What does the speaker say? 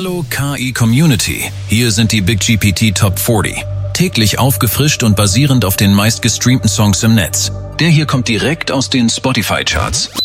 Hallo KI Community, hier sind die BigGPT Top 40. Täglich aufgefrischt und basierend auf den meistgestreamten Songs im Netz. Der hier kommt direkt aus den Spotify-Charts.